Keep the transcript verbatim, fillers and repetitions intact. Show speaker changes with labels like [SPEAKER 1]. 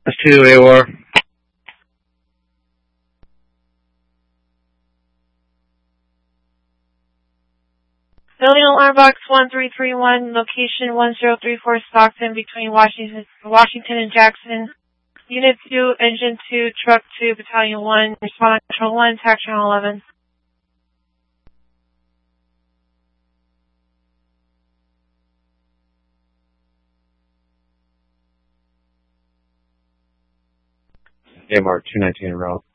[SPEAKER 1] That's two, A W O R.
[SPEAKER 2] Building alarm box one three three one, location one zero three four Stockton, between Washington, Washington and Jackson. Unit two, Engine two, Truck two, Battalion one, respond on Control one, TAC Channel eleven.
[SPEAKER 1] A M R two nineteen en route.